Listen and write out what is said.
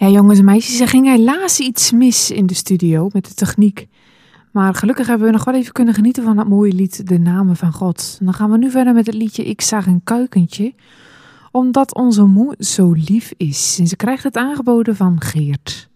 Ja, jongens en meisjes, er ging helaas iets mis in de studio met de techniek. Maar gelukkig hebben we nog wel even kunnen genieten van dat mooie lied De Namen van God. En dan gaan we nu verder met het liedje Ik zag een kuikentje. Omdat onze moe zo lief is. En ze krijgt het aangeboden van Geert.